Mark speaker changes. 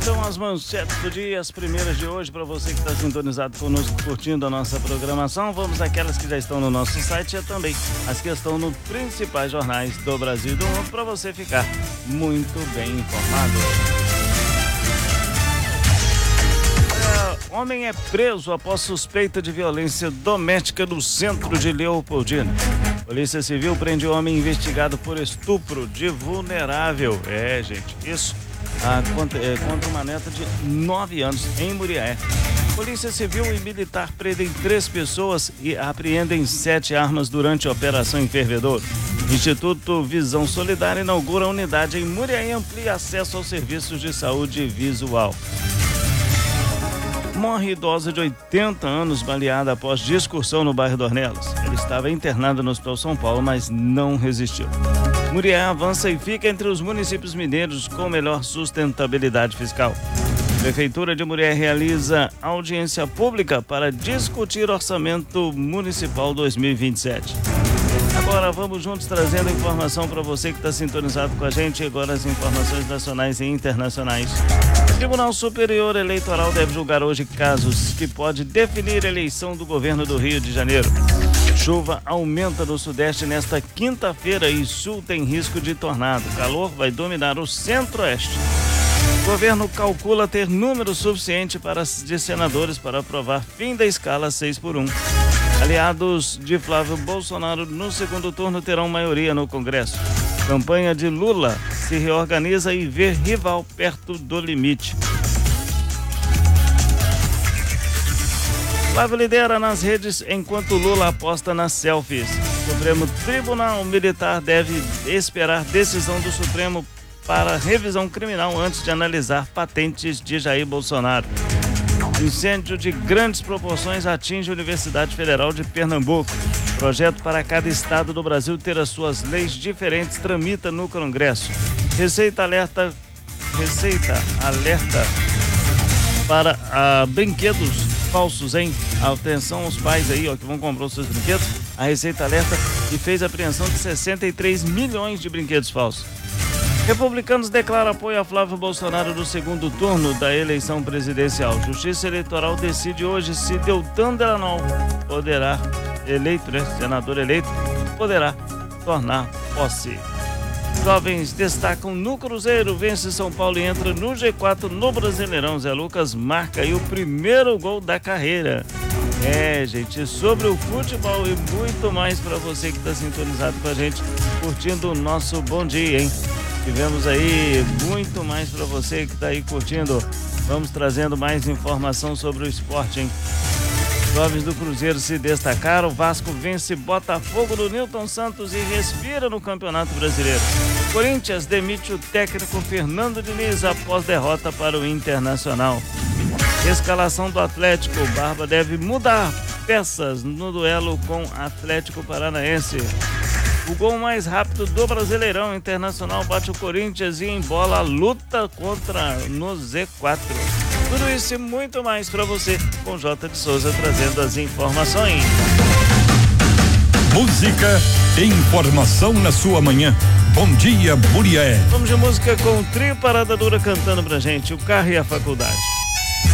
Speaker 1: então as manchetes do dia, as primeiras de hoje, para você que está sintonizado conosco, curtindo a nossa programação. Vamos àquelas que já estão no nosso site e também as que estão nos principais jornais do Brasil e do mundo, para você ficar muito bem informado. Homem é preso após suspeita de violência doméstica no centro de Leopoldina. Polícia Civil prende homem investigado por estupro de vulnerável. Isso contra uma neta de 9 anos em Muriaé. Polícia Civil e Militar prendem 3 pessoas e apreendem 7 armas durante a Operação em Fervedouro. Instituto Visão Solidária inaugura a unidade em Muriaé e amplia acesso aos serviços de saúde visual. Morre idosa de 80 anos baleada após discussão no bairro Dornelas. Ela estava internada no Hospital São Paulo, mas não resistiu. Muriaé avança e fica entre os municípios mineiros com melhor sustentabilidade fiscal. Prefeitura de Muriaé realiza audiência pública para discutir orçamento municipal 2027. Agora vamos juntos trazendo informação para você que está sintonizado com a gente. Agora as informações nacionais e internacionais. O Tribunal Superior Eleitoral deve julgar hoje casos que podem definir a eleição do governo do Rio de Janeiro. Chuva aumenta no sudeste nesta quinta-feira e sul tem risco de tornado. Calor vai dominar o centro-oeste. O governo calcula ter número suficiente de senadores para aprovar fim da escala 6x1. Aliados de Flávio Bolsonaro no segundo turno terão maioria no Congresso. Campanha de Lula se reorganiza e vê rival perto do limite. Flávio lidera nas redes enquanto Lula aposta nas selfies. O Supremo Tribunal Militar deve esperar decisão do Supremo para revisão criminal antes de analisar patentes de Jair Bolsonaro. Incêndio de grandes proporções atinge a Universidade Federal de Pernambuco. Projeto para cada estado do Brasil ter as suas leis diferentes tramita no Congresso. Receita alerta para brinquedos falsos, hein? Atenção aos pais aí, que vão comprar os seus brinquedos. A Receita alerta e fez apreensão de 63 milhões de brinquedos falsos. Republicanos declaram apoio a Flávio Bolsonaro no segundo turno da eleição presidencial. Justiça Eleitoral decide hoje se Deltan Dallagnol senador eleito, poderá tornar posse. Jovens destacam no Cruzeiro, vence São Paulo e entra no G4 no Brasileirão. Zé Lucas marca aí o primeiro gol da carreira. Gente, sobre o futebol e muito mais para você que está sintonizado com a gente, curtindo o nosso bom dia, hein? Tivemos aí muito mais para você que está aí curtindo. Vamos trazendo mais informação sobre o esporte, hein? Jovens do Cruzeiro se destacaram. Vasco vence Botafogo do Nilton Santos e respira no Campeonato Brasileiro. Corinthians demite o técnico Fernando Diniz após derrota para o Internacional. Escalação do Atlético. Barba deve mudar peças no duelo com Atlético Paranaense. O gol mais rápido do Brasileirão. Internacional bate o Corinthians e embola a luta no Z4. Tudo isso e muito mais para você com J. de Souza trazendo as informações.
Speaker 2: Música e informação na sua manhã. Bom dia, Muriaé.
Speaker 1: Vamos de música com o Trio Parada Dura cantando pra gente O Carro e a Faculdade.